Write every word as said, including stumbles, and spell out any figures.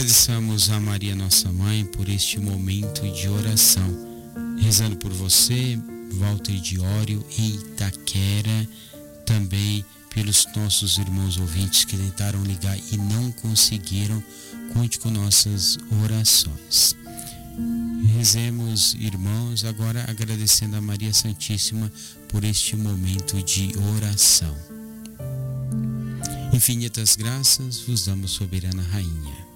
Agradeçamos a Maria, nossa mãe, por este momento de oração. Rezando por você, Walter Diório, em Itaquera, também pelos nossos irmãos ouvintes que tentaram ligar e não conseguiram, conte com nossas orações. Rezemos, irmãos, agora agradecendo a Maria Santíssima por este momento de oração. Infinitas graças vos damos, soberana Rainha.